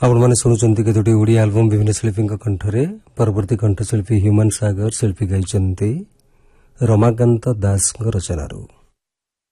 आपने शुणुंट केतोटी ओडिया आल्बम विभिन्न शिल्पी कंठरे परवर्ती कंठशिल्पी ह्यूमन सागर शिल्पी गाई रमाकांत दास रचनारू।